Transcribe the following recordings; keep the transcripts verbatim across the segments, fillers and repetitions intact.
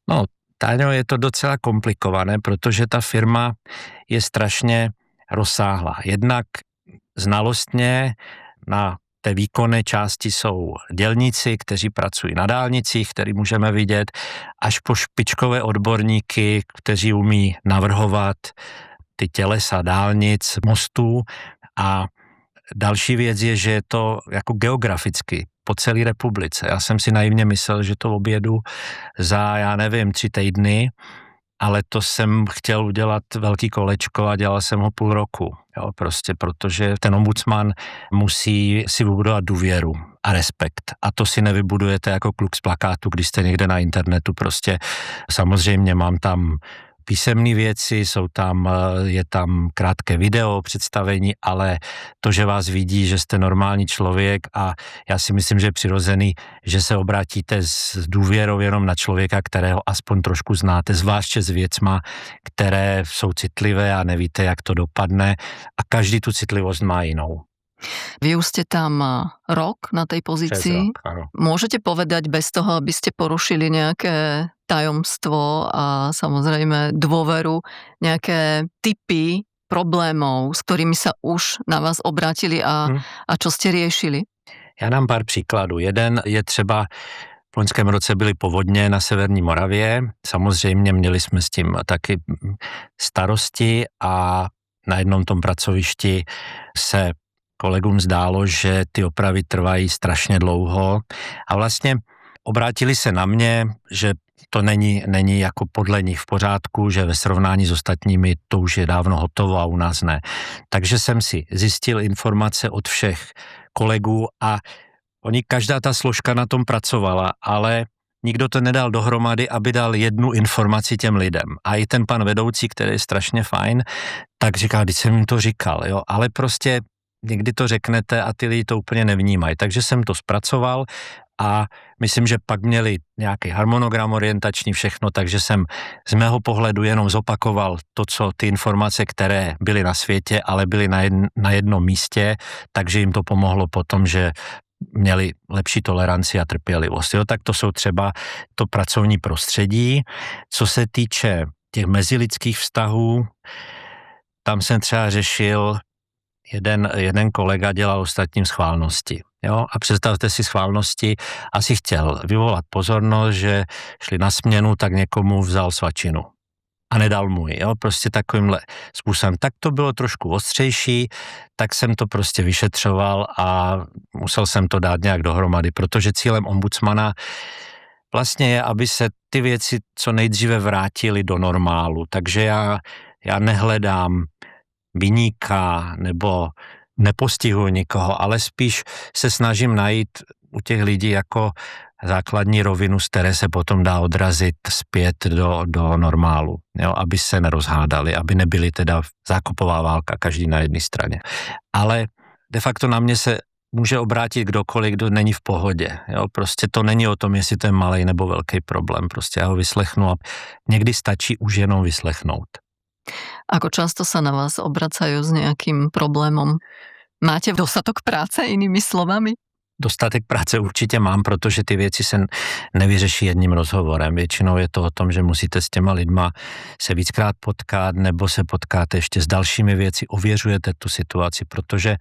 No, Táňo, je to docela komplikované, protože ta firma je strašně rozsáhlá. Jednak znalostně na té výkonné části jsou dělníci, kteří pracují na dálnicích, který můžeme vidět, až po špičkové odborníky, kteří umí navrhovat ty tělesa dálnic, mostů. A další věc je, že je to jako geograficky po celé republice. Já jsem si naivně myslel, že to objedu za, já nevím, tři týdny, ale to jsem chtěl udělat velký kolečko a dělal jsem ho půl roku. Jo, prostě protože ten ombudsman musí si vybudovat důvěru a respekt. A to si nevybudujete jako kluk z plakátu, když jste někde na internetu. Prostě samozřejmě mám tam písemné věci, jsou tam, je tam krátké video, představení, ale to, že vás vidí, že jste normální člověk a já si myslím, že je přirozený, že se obrátíte s důvěrou jenom na člověka, kterého aspoň trošku znáte, zvláště s věcma, které jsou citlivé a nevíte, jak to dopadne a každý tu citlivost má jinou. Vy už ste tam rok na tej pozícii. Rok, Môžete povedať bez toho, aby ste porušili nejaké tajomstvo a samozrejme dôveru, nejaké typy problémov, s ktorými sa už na vás obrátili a, hmm. a čo ste riešili? Já dám pár příkladů. Jeden je třeba v loňském roce byly povodně na severní Moravě. Samozřejmě měli jsme s tím taky starosti a na jednom tom pracovišti se kolegům zdálo, že ty opravy trvají strašně dlouho a vlastně obrátili se na mě, že to není, není jako podle nich v pořádku, že ve srovnání s ostatními to už je dávno hotovo a u nás ne. Takže jsem si zjistil informace od všech kolegů a oni, každá ta složka na tom pracovala, ale nikdo to nedal dohromady, aby dal jednu informaci těm lidem. A i ten pan vedoucí, který je strašně fajn, tak říká, když jsem jim to říkal, jo, ale prostě někdy to řeknete a ty lidi to úplně nevnímají. Takže jsem to zpracoval a myslím, že pak měli nějaký harmonogram orientační, všechno, takže jsem z mého pohledu jenom zopakoval to, co ty informace, které byly na světě, ale byly na, jedn, na jednom místě, takže jim to pomohlo potom, že měli lepší toleranci a trpělivost. Jo, tak to jsou třeba to pracovní prostředí. Co se týče těch mezilidských vztahů, tam jsem třeba řešil, jeden, jeden kolega dělal ostatním schválnosti. Jo? A představte si schválnosti, asi chtěl vyvolat pozornost, že šli na směnu, tak někomu vzal svačinu a nedal mu ji. Jo? Prostě takovýmhle způsobem. Tak to bylo trošku ostřejší, tak jsem to prostě vyšetřoval a musel jsem to dát nějak dohromady, protože cílem ombudsmana vlastně je, aby se ty věci co nejdříve vrátily do normálu. Takže já, já nehledám viníka nebo nepostihuji nikoho, ale spíš se snažím najít u těch lidí jako základní rovinu, z které se potom dá odrazit zpět do, do normálu, jo, aby se nerozhádali, aby nebyly teda zákupová válka každý na jedné straně. Ale de facto na mě se může obrátit kdokoliv, kdo není v pohodě. Jo, prostě to není o tom, jestli to je malej nebo velký problém. Prostě já ho vyslechnu a někdy stačí už jenom vyslechnout. Ako často sa na vás obracajú s nejakým problémom? Máte dostatok práce, inými slovami? Dostatek práce určitě mám, protože ty věci se nevyřeší jedním rozhovorem. Většinou je to o tom, že musíte s těma lidma se víckrát potkat, nebo se potkáte ještě s dalšími věci, ověřujete tu situaci, protože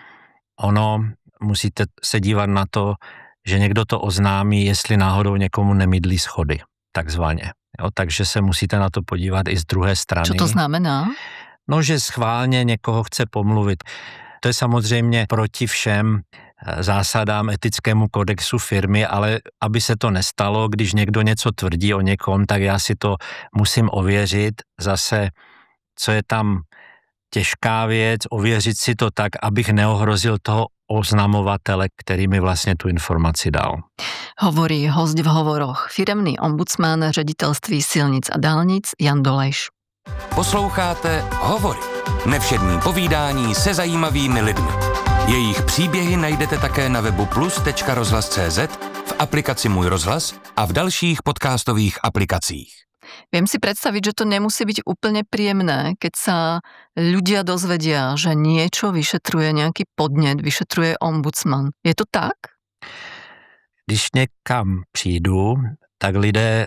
ono, musíte se dívat na to, že někdo to oznámí, jestli náhodou někomu nemydlí schody, takzvaně. Jo, takže se musíte na to podívat i z druhé strany. Co to znamená? No, že schválně někoho chce pomluvit. To je samozřejmě proti všem zásadám etickému kodexu firmy, ale aby se to nestalo, když někdo něco tvrdí o někom, tak já si to musím ověřit. Zase, co je tam těžká věc, ověřit si to tak, abych neohrozil toho oznamovatele, který mi vlastně tu informaci dal. Hovorí host v hovoroch, firemný ombudsman ředitelství silnic a dálnic Jan Dolejš. Posloucháte Hovory. Nevšední povídání se zajímavými lidmi. Jejich příběhy najdete také na webu plus tečka rozhlas tečka cé zet, v aplikaci Můj rozhlas a v dalších podcastových aplikacích. Viem si predstaviť, že to nemusí byť úplne príjemné, keď sa ľudia dozvedia, že niečo vyšetruje, nejaký podnet vyšetruje ombudsman. Je to tak? Když někam přijdu, tak lidé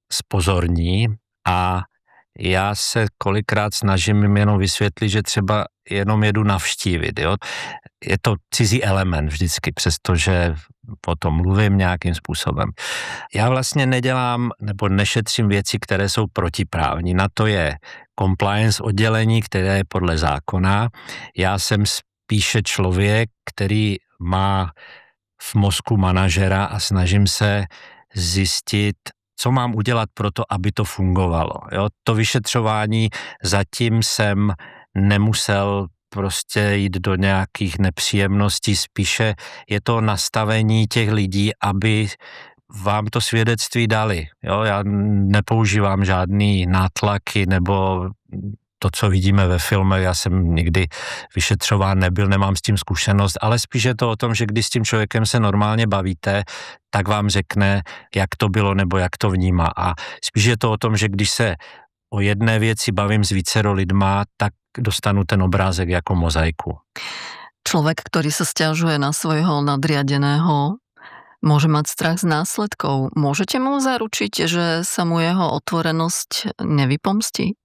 spozorní a já se kolikrát snažím jim jenom vysvětlit, že třeba jenom jedu navštívit. Jo? Je to cizí element vždycky, přestože o tom mluvím nějakým způsobem. Já vlastně nedělám nebo nešetřím věci, které jsou protiprávní. Na to je compliance oddělení, které je podle zákona. Já jsem spíše člověk, který má v mozku manažera a snažím se zjistit, co mám udělat pro to, aby to fungovalo. Jo? To vyšetřování zatím jsem nemusel prostě jít do nějakých nepříjemností, spíše je to nastavení těch lidí, aby vám to svědectví dali. Jo? Já nepoužívám žádný nátlaky nebo to, co vidíme ve filmech, já jsem nikdy vyšetřován nebyl, nemám s tím zkušenost, ale spíš je to o tom, že když s tím člověkem se normálně bavíte, tak vám řekne, jak to bylo nebo jak to vnímá. A spíš je to o tom, že když se o jedné věci bavím s vícero lidma, tak dostanu ten obrázek jako mozaiku. Človek, ktorý sa sťažuje na svojho nadriadeného, môže mať strach z následkov. Môžete mu zaručiť, že sa mu jeho otvorenosť nevypomstí?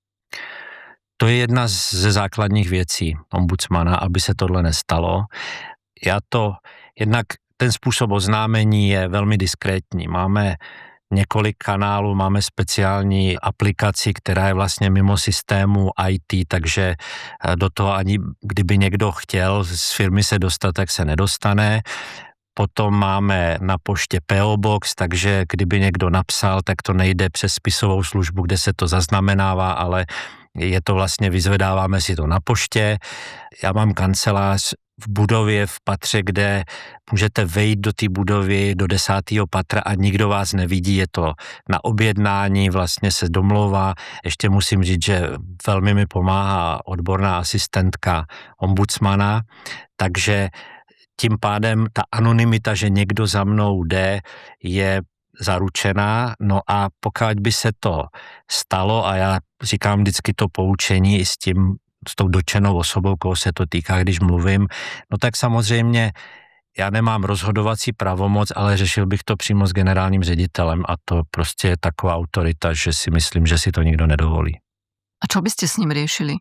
To je jedna ze základních věcí ombudsmana, aby se tohle nestalo. Já to, jednak ten způsob oznámení je velmi diskrétní. Máme několik kanálů, máme speciální aplikaci, která je vlastně mimo systému í té, takže do toho ani kdyby někdo chtěl z firmy se dostat, tak se nedostane. Potom máme na poště P O Box, takže kdyby někdo napsal, tak to nejde přes spisovou službu, kde se to zaznamenává, ale je to vlastně, vyzvedáváme si to na poště. Já mám kancelář v budově v patře, kde můžete vejít do té budovy do desátého patra a nikdo vás nevidí, je to na objednání, vlastně se domlouvá. Ještě musím říct, že velmi mi pomáhá odborná asistentka ombudsmana, takže tím pádem ta anonymita, že někdo za mnou jde, je zaručená, no a pokud by se to stalo, a já říkám vždycky to poučení i s tím, s tou dotčenou osobou, koho se to týká, když mluvím, no tak samozřejmě já nemám rozhodovací pravomoc, ale řešil bych to přímo s generálním ředitelem a to prostě je taková autorita, že si myslím, že si to nikdo nedovolí. A čo byste s ním riešili?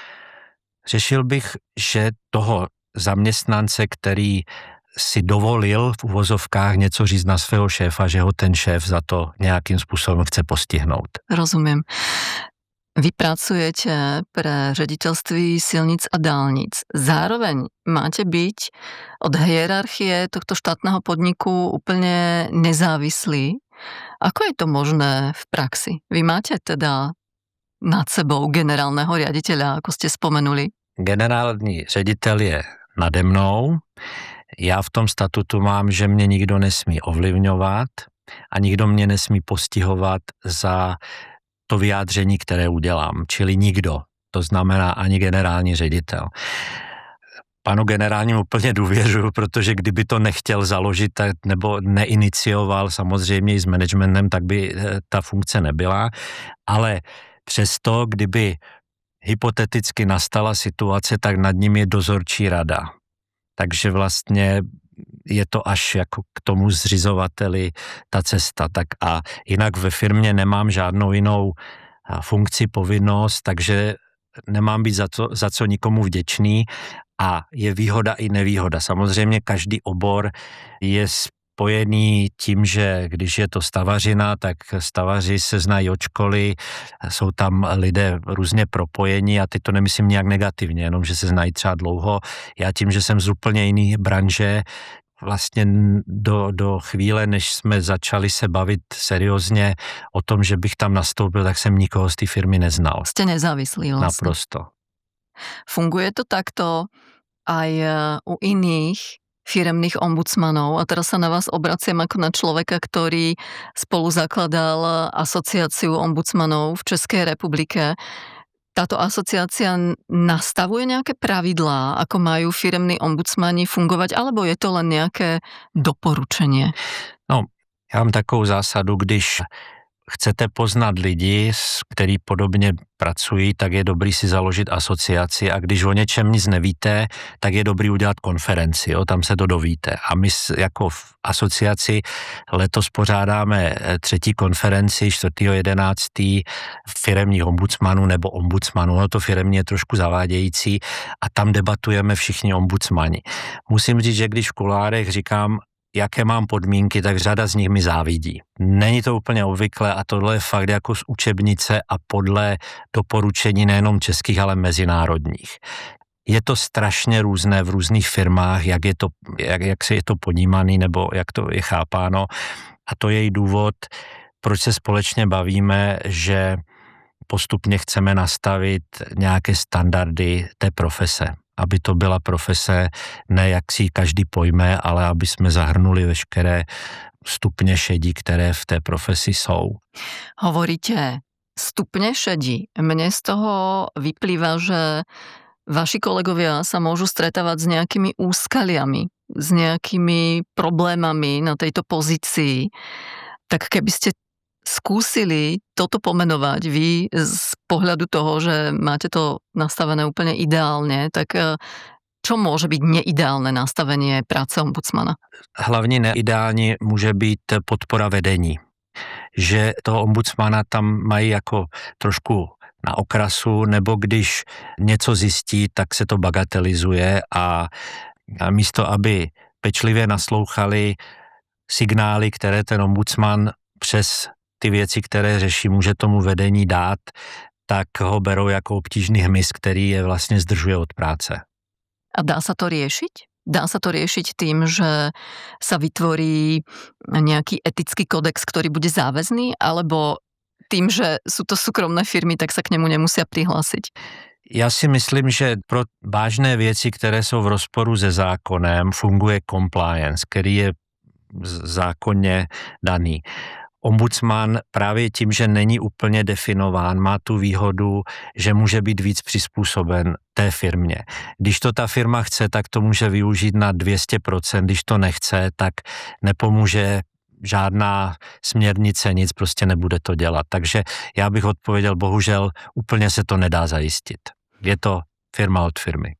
Řešil bych, že toho zaměstnance, který si dovolil v uvozovkách něco říct na svého šéfa, že ho ten šéf za to nějakým způsobem chce postihnout. Rozumiem. Vy pracujete pre riaditeľství silnic a dálnic. Zároveň máte byť od hierarchie tohto štátneho podniku úplne nezávislí. Ako je to možné v praxi? Vy máte teda nad sebou generálneho riaditeľa, ako ste spomenuli? Generální ředitel je nade mnou. Já v tom statutu mám, že mě nikdo nesmí ovlivňovat a nikdo mě nesmí postihovat za to vyjádření, které udělám, čili nikdo. To znamená ani generální ředitel. Panu generálnímu úplně důvěřuju, protože kdyby to nechtěl založit tak, nebo neinicioval samozřejmě i s managementem, tak by ta funkce nebyla, ale přesto, kdyby hypoteticky nastala situace, tak nad ním je dozorčí rada. Takže vlastně je to až jako k tomu zřizovateli ta cesta. Tak a jinak ve firmě nemám žádnou jinou funkci, povinnost, takže nemám být za, to, za co nikomu vděčný a je výhoda i nevýhoda. Samozřejmě každý obor je spojený tím, že když je to stavařina, tak stavaři se znají od školy, jsou tam lidé různě propojení a teď to nemyslím nějak negativně, jenom že se znají třeba dlouho. Já tím, že jsem z úplně jiný branže, vlastně do, do chvíle, než jsme začali se bavit seriózně o tom, že bych tam nastoupil, tak jsem nikoho z té firmy neznal. Ste nezávislí vlastne. Naprosto. Funguje to takto aj u iných firemných ombudsmanov a teraz sa na vás obraciam ako na človeka, ktorý spolu zakladal asociáciu ombudsmanov v Českej republike. Táto asociácia nastavuje nejaké pravidlá, ako majú firemní ombudsmani fungovať, alebo je to len nejaké doporučenie? No, já mám takovou zásadu, když chcete poznat lidi, který podobně pracují, tak je dobrý si založit asociaci a když o něčem nic nevíte, tak je dobrý udělat konferenci, jo, tam se to dovíte. A my jako v asociaci letos pořádáme třetí konferenci čtvrtého jedenáctého firemních ombudsmanů nebo ombudsmanů, no to firemní je trošku zavádějící a tam debatujeme všichni ombudsmani. Musím říct, že když v kulárech říkám, jaké mám podmínky, tak řada z nich mi závidí. Není to úplně obvyklé a tohle je fakt jako z učebnice a podle doporučení nejenom českých, ale mezinárodních. Je to strašně různé v různých firmách, jak, je to, jak, jak se je to ponímaný nebo jak to je chápáno. A to je i důvod, proč se společně bavíme, že postupně chceme nastavit nějaké standardy té profese. Aby to byla profese, ne jak si každý pojme, ale aby jsme zahrnuli veškeré stupně šedí, které v té profesi jsou. Hovoríte stupne šedí. Mne z toho vyplýva, že vaši kolegovia sa môžu stretávať s nejakými úskaliami, s nejakými problémami na tejto pozícii. Tak keby ste skúsili toto pomenovať vy z pohľadu toho, že máte to nastavené úplne ideálne, tak čo môže byť neideálne nastavenie práce ombudsmana? Hlavně neideální může být podpora vedení. Že toho ombudsmana tam mají jako trošku na okrasu, nebo když něco zjistí, tak se to bagatelizuje a, a místo, aby pečlivě naslouchali signály, které ten ombudsman přes ty věci, které řeší, může tomu vedení dát, tak ho berou jako obtížný hmyz, který je vlastně zdržuje od práce. A dá sa to riešiť? Dá sa to riešiť tým, že sa vytvorí nejaký etický kodex, ktorý bude záväzný, alebo tým, že sú to súkromné firmy, tak sa k nemu nemusia prihlásiť? Já si myslím, že pro vážné věci, které jsou v rozporu se zákonem, funguje compliance, který je zákonně daný. Ombudsman právě tím, že není úplně definován, má tu výhodu, že může být víc přizpůsoben té firmě. Když to ta firma chce, tak to může využít na dvě stě procent, když to nechce, tak nepomůže žádná směrnice, nic prostě nebude to dělat. Takže já bych odpověděl, bohužel úplně se to nedá zajistit. Je to firma od firmy.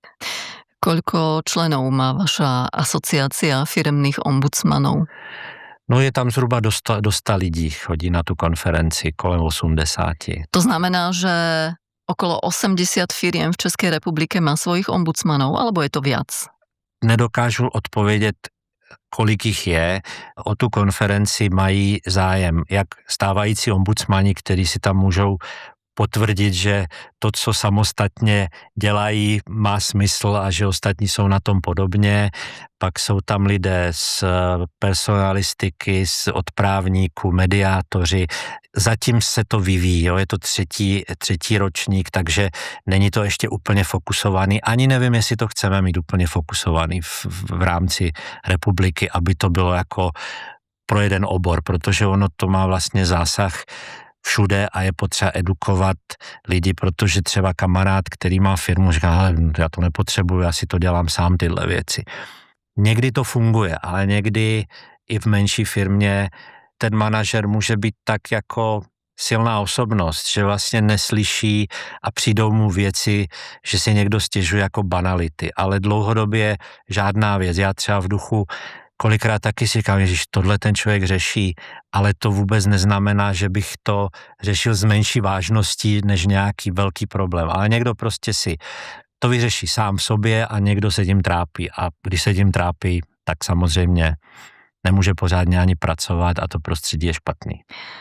Koľko členov má vaša asociácia firemných ombudsmanov? No je tam zhruba do sta, do sta lidí, chodí na tu konferenci, kolem osmdesiat. To znamená, že okolo osemdesiat firiem v Českej republike má svojich ombudsmanov, alebo je to viac? Nedokážu odpovědět, kolik jich je. O tu konferenci mají zájem jak stávající ombudsmani, kteří si tam můžou potvrdit, že to, co samostatně dělají, má smysl a že ostatní jsou na tom podobně. Pak jsou tam lidé z personalistiky, z odprávníků, mediátoři. Zatím se to vyvíjí, jo? Je to třetí, třetí ročník, takže není to ještě úplně fokusovaný. Ani nevím, jestli to chceme mít úplně fokusovaný v, v rámci republiky, aby to bylo jako pro jeden obor, protože ono to má vlastně zásah všude a je potřeba edukovat lidi, protože třeba kamarád, který má firmu, říká, ale já to nepotřebuji, já si to dělám sám tyhle věci. Někdy to funguje, ale někdy i v menší firmě ten manažer může být tak jako silná osobnost, že vlastně neslyší a přijdou mu věci, že si někdo stěžuje jako banality, ale dlouhodobě žádná věc. Já třeba v duchu kolikrát taky si říkám, že tohle ten člověk řeší, ale to vůbec neznamená, že bych to řešil s menší vážností než nějaký velký problém. Ale někdo prostě si to vyřeší sám sobě a někdo se tím trápí. A když se tím trápí, tak samozřejmě nemůže pořádně ani pracovat a to prostředí je špatný.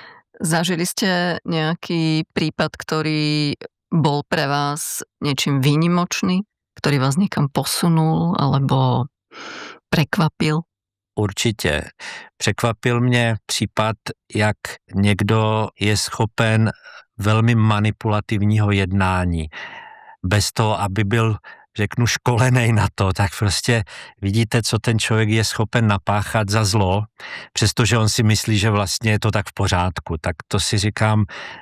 Zažili ste nejaký prípad, ktorý bol pre vás niečím výnimočný, ktorý vás niekam posunul alebo prekvapil? Určitě. Překvapil mě případ, jak někdo je schopen velmi manipulativního jednání. Bez toho, aby byl, řeknu, školenej na to, tak prostě vidíte, co ten člověk je schopen napáchat za zlo, přestože on si myslí, že vlastně je to tak v pořádku. Tak to si říkám,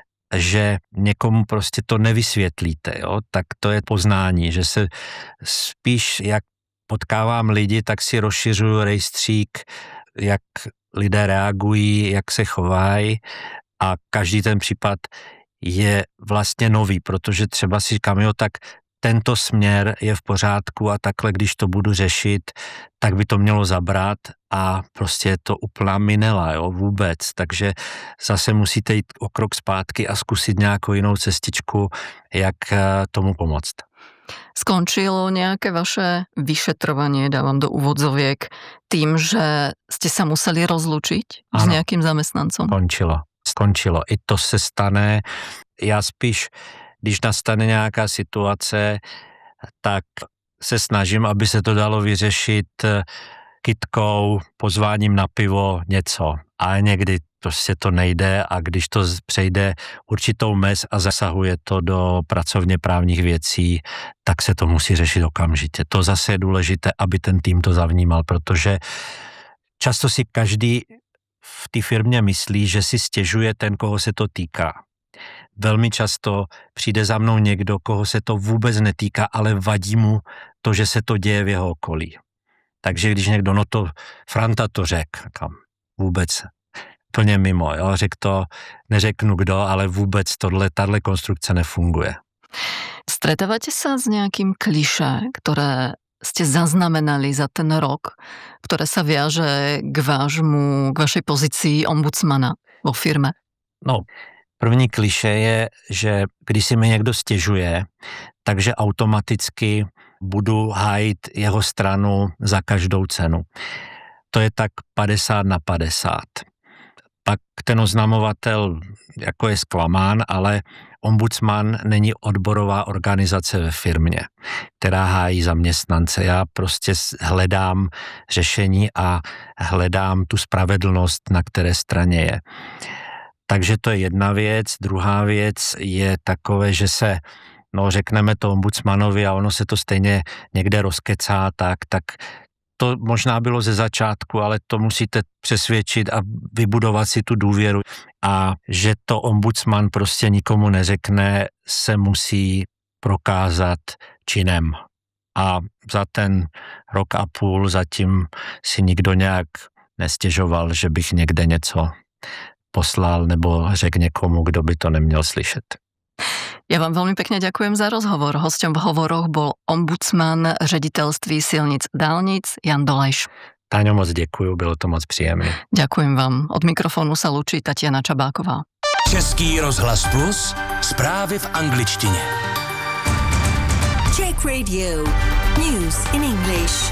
že někomu prostě to nevysvětlíte, jo? Tak to je poznání, že se spíš jak potkávám lidi, tak si rozšiřuju rejstřík, jak lidé reagují, jak se chovají a každý ten případ je vlastně nový, protože třeba si říkám, jo, tak tento směr je v pořádku a takhle, když to budu řešit, tak by to mělo zabrat a prostě je to úplná minela, jo, vůbec. Takže zase musíte jít o krok zpátky a zkusit nějakou jinou cestičku, jak tomu pomoct. Skončilo nejaké vaše vyšetrovanie, dávam do úvodzoviek, tým, že ste sa museli rozlučiť ano, s nejakým zamestnancom? Skončilo, skončilo. I to se stane. Já spíš, když nastane nějaká situace, tak se snažím, aby se to dalo vyřešit kytkou, pozváním na pivo, něco. Ale někdy prostě to nejde a když to přejde určitou mez a zasahuje to do pracovně právních věcí, tak se to musí řešit okamžitě. To zase je důležité, aby ten tým to zavnímal, protože často si každý v té firmě myslí, že si stěžuje ten, koho se to týká. Velmi často přijde za mnou někdo, koho se to vůbec netýká, ale vadí mu to, že se to děje v jeho okolí. Takže když někdo, no to Franta to řekl, kam vůbec plně mimo, jo, řekl to, neřeknu kdo, ale vůbec tohle, tahle konstrukce nefunguje. Stretávate sa s nejakým klišé, ktoré ste zaznamenali za ten rok, ktoré sa viaže k vášmu, k vašej pozícii ombudsmana vo firme? No, první klišé je, že když si mi někdo stěžuje, takže automaticky budu hájit jeho stranu za každou cenu. To je tak padesát na padesát. Pak ten oznamovatel jako je zklamán, ale ombudsman není odborová organizace ve firmě, která hájí zaměstnance. Já prostě hledám řešení a hledám tu spravedlnost, na které straně je. Takže to je jedna věc. Druhá věc je takové, že se, no řekneme to ombudsmanovi a ono se to stejně někde rozkecá, tak, tak to možná bylo ze začátku, ale to musíte přesvědčit a vybudovat si tu důvěru. A že to ombudsman prostě nikomu neřekne, se musí prokázat činem. A za ten rok a půl zatím si nikdo nějak nestěžoval, že bych někde něco poslal nebo řekl někomu, kdo by to neměl slyšet. Ja vám veľmi pekne ďakujem za rozhovor. Hosťom v hovoroch bol ombudsman ředitelství silnic dálnic Jan Dolejš. Táňo, moc děkuju, bylo to moc příjemné. Ďakujem vám. Od mikrofonu sa lúči Tatiana Čabáková. Český rozhlas Plus, zprávy v angličtině. Czech Radio, news in English.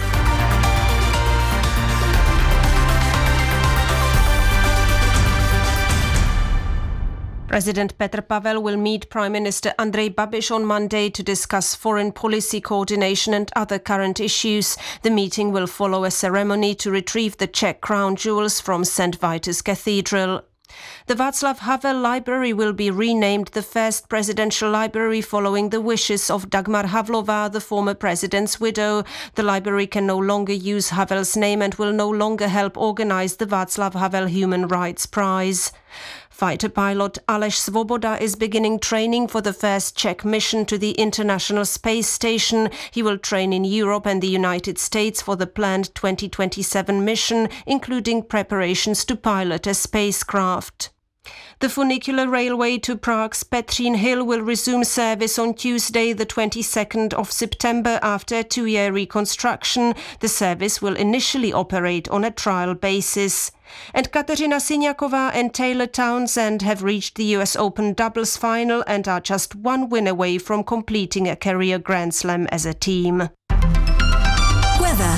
President Petr Pavel will meet Prime Minister Andrej Babiš on Monday to discuss foreign policy coordination and other current issues. The meeting will follow a ceremony to retrieve the Czech crown jewels from Saint Vitus Cathedral. The Václav Havel Library will be renamed the first presidential library following the wishes of Dagmar Havlová, the former president's widow. The library can no longer use Havel's name and will no longer help organize the Václav Havel Human Rights Prize. Fighter pilot Aleš Svoboda is beginning training for the first Czech mission to the International Space Station. He will train in Europe and the United States for the planned twenty twenty-seven mission, including preparations to pilot a spacecraft. The funicular railway to Prague's Petřín Hill will resume service on Tuesday, the twenty-second of September, after a two-year reconstruction. The service will initially operate on a trial basis. And Kateřina Siniaková and Taylor Townsend have reached the U S Open doubles final and are just one win away from completing a career Grand Slam as a team. Weather.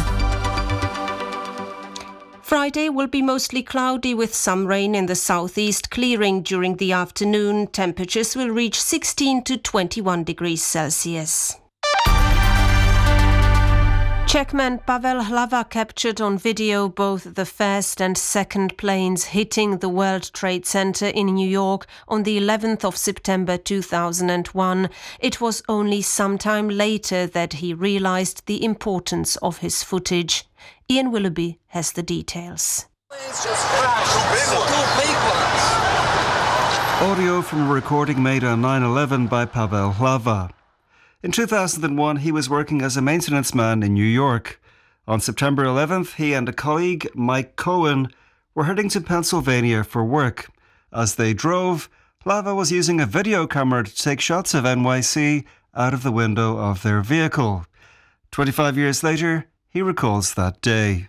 Friday will be mostly cloudy with some rain in the southeast, clearing during the afternoon. Temperatures will reach sixteen to twenty-one degrees Celsius. Czechman Pavel Hlava captured on video both the first and second planes hitting the World Trade Center in New York on the eleventh of September two thousand one. It was only some time later that he realized the importance of his footage. Ian Willoughby has the details. Audio from a recording made on nine eleven by Pavel Hlava. In two thousand one, he was working as a maintenance man in New York. On September eleventh, he and a colleague, Mike Cohen, were heading to Pennsylvania for work. As they drove, Hlava was using a video camera to take shots of N Y C out of the window of their vehicle. twenty-five years later, he recalls that day.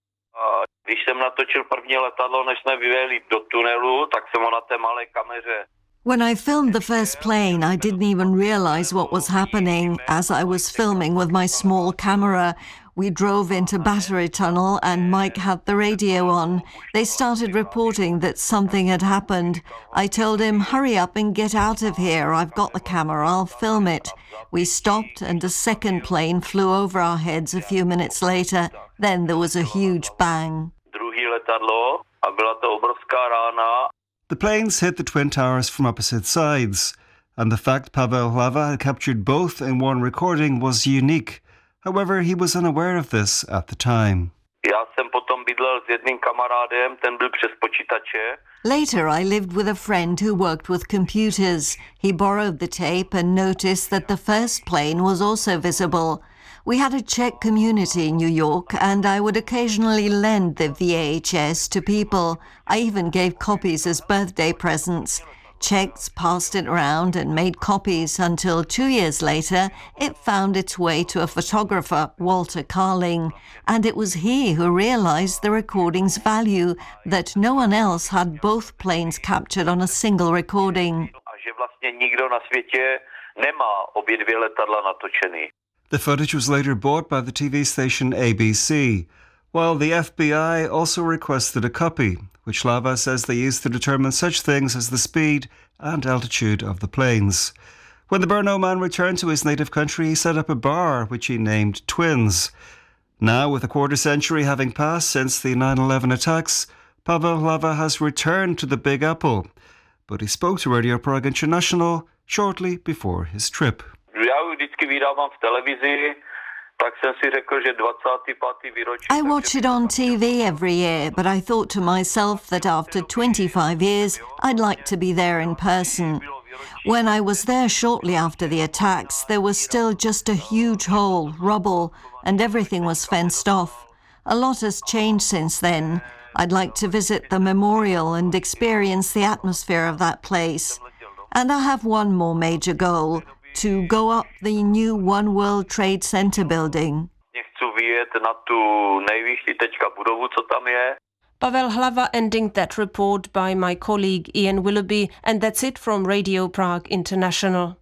Když jsem natočil první letadlo, než jsme vyjeli do tunelu, tak jsem ho na té malé kameře. When I filmed the first plane, I didn't even realize what was happening as I was filming with my small camera. We drove into Battery Tunnel and Mike had the radio on. They started reporting that something had happened. I told him, hurry up and get out of here. I've got the camera, I'll film it. We stopped and a second plane flew over our heads a few minutes later. Then there was a huge bang. Druhý letadlo a byla to obrovská rána. The planes hit the Twin Towers from opposite sides, and the fact Pavel Hlava had captured both in one recording was unique. However, he was unaware of this at the time. Já jsem potom bydlel s jedným kamarádem, ten byl přes počítače. Later, I lived with a friend who worked with computers. He borrowed the tape and noticed that the first plane was also visible. We had a Czech community in New York, and I would occasionally lend the V H S to people. I even gave copies as birthday presents. Czechs passed it around and made copies until two years later it found its way to a photographer, Walter Carling, and it was he who realized the recording's value, that no one else had both planes captured on a single recording. A že vlastně nikdo na světě nemá obě dvě letadla natočený. The footage was later bought by the T V station A B C, while the F B I also requested a copy, which Hlava says they used to determine such things as the speed and altitude of the planes. When the Brno man returned to his native country, he set up a bar which he named Twins. Now, with a quarter century having passed since the nine eleven attacks, Pavel Hlava has returned to the Big Apple, but he spoke to Radio Prague International shortly before his trip. Já ho vždycky vydávám v televizi, tak jsem si řekl, že dvacátý pátý výročí... I watch it on T V every year, but I thought to myself that after twenty-five years, I'd like to be there in person. When I was there shortly after the attacks, there was still just a huge hole, rubble, and everything was fenced off. A lot has changed since then. I'd like to visit the memorial and experience the atmosphere of that place. And I have one more major goal, to go up the new One World Trade Center building. Chci vyjet na tu nejvyšší teďka budovu, co tam je. Pavel Hlava ending that report by my colleague Ian Willoughby, and that's it from Radio Prague International.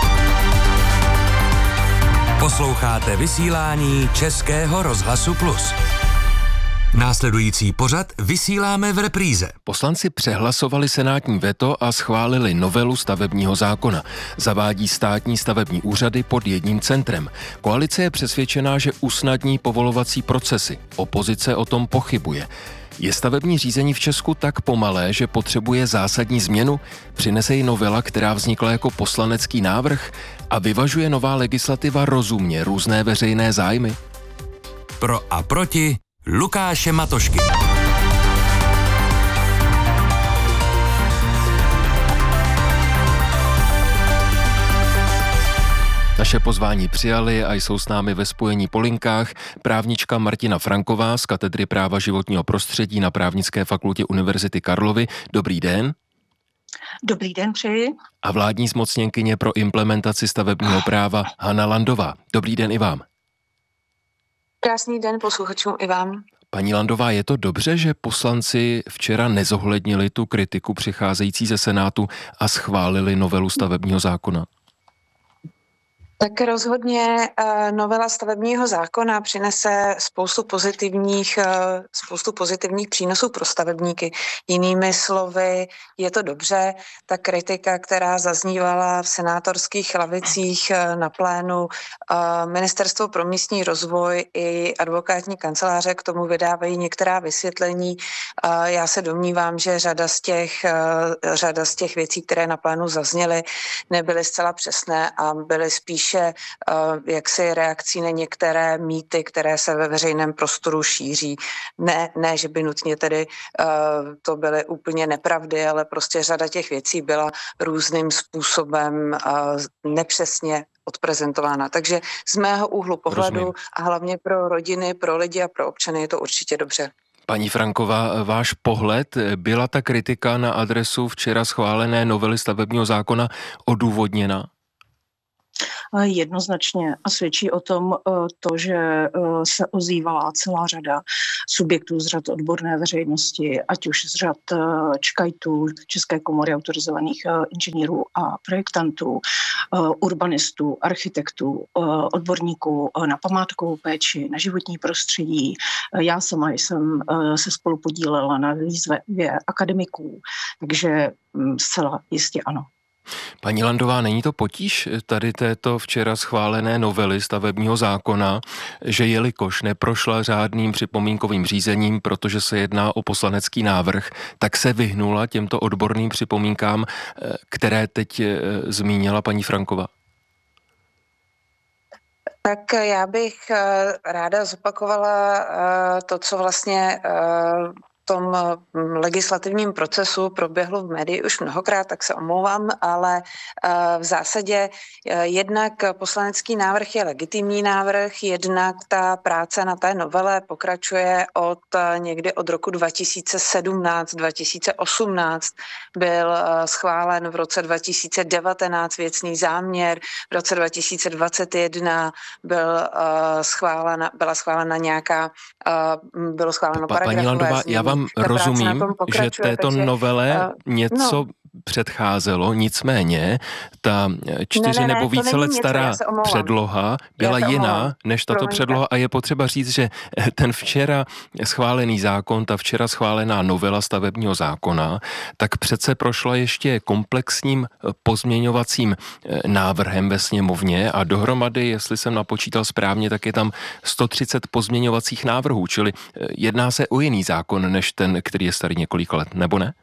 Posloucháte vysílání Českého rozhlasu Plus. Následující pořad vysíláme v repríze. Poslanci přehlasovali senátní veto a schválili novelu stavebního zákona. Zavádí státní stavební úřady pod jedním centrem. Koalice je přesvědčená, že usnadní povolovací procesy. Opozice o tom pochybuje. Je stavební řízení v Česku tak pomalé, že potřebuje zásadní změnu? Přinese ji novela, která vznikla jako poslanecký návrh? A vyvažuje nová legislativa rozumně různé veřejné zájmy? Pro a proti Lukáše Matošky. Naše pozvání přijali a jsou s námi ve spojení po linkách právnička Martina Franková z katedry práva životního prostředí na Právnické fakultě Univerzity Karlovy. Dobrý den. Dobrý den, přeji. A vládní zmocněnkyně pro implementaci stavebního práva Hana Landová. Dobrý den i vám. Krásný den posluchačům i vám. Paní Landová, je to dobře, že poslanci včera nezohlednili tu kritiku přicházející ze Senátu a schválili novelu stavebního zákona? Tak rozhodně novela stavebního zákona přinese spoustu pozitivních, spoustu pozitivních přínosů pro stavebníky. Jinými slovy, je to dobře. Ta kritika, která zaznívala v senátorských lavicích na plénu, Ministerstvo pro místní rozvoj i advokátní kanceláře k tomu vydávají některá vysvětlení. Já se domnívám, že řada z těch, řada z těch věcí, které na plénu zazněly, nebyly zcela přesné a byly spíš jaksi reakcí na některé mýty, které se ve veřejném prostoru šíří. Ne, ne že by nutně tedy uh, to byly úplně nepravdy, ale prostě řada těch věcí byla různým způsobem uh, nepřesně odprezentována. Takže z mého úhlu pohledu Rozumím. A hlavně pro rodiny, pro lidi a pro občany je to určitě dobře. Paní Franková, váš pohled, byla ta kritika na adresu včera schválené novely stavebního zákona odůvodněna? Jednoznačně a svědčí o tom to, že se ozývala celá řada subjektů z řad odborné veřejnosti, ať už z řad ČKAITů, České komory autorizovaných inženýrů a projektantů, urbanistů, architektů, odborníků na památkovou péči, na životní prostředí. Já sama jsem se spolu podílela na výzvě akademiků, takže zcela jistě ano. Paní Landová, není to potíž tady této včera schválené novely stavebního zákona, že jelikož neprošla řádným připomínkovým řízením, protože se jedná o poslanecký návrh, tak se vyhnula těmto odborným připomínkám, které teď zmínila paní Franková? Tak já bych ráda zopakovala to, co vlastně v tom legislativním procesu proběhlo v médii už mnohokrát, tak se omlouvám, ale v zásadě jednak poslanecký návrh je legitimní návrh, jednak ta práce na té novele pokračuje od někdy od roku dva tisíce sedmnáct dva tisíce osmnáct, byl schválen v roce dva tisíce devatenáct věcný záměr, v roce dva tisíce dvacet jedna byl schválena, byla schválena nějaká, bylo schváleno pa, paragrafové Landová, znění. Já vám rozumím, že této takže, novele uh, něco no. předcházelo, nicméně ta čtyři ne, ne, nebo více let něco, stará předloha byla jiná omlouvám. než tato Promiňte. předloha a je potřeba říct, že ten včera schválený zákon, ta včera schválená novela stavebního zákona, tak přece prošla ještě komplexním pozměňovacím návrhem ve sněmovně a dohromady, jestli jsem napočítal správně, tak je tam sto třicet pozměňovacích návrhů, čili jedná se o jiný zákon, než ten, který je starý několik let, nebo ne?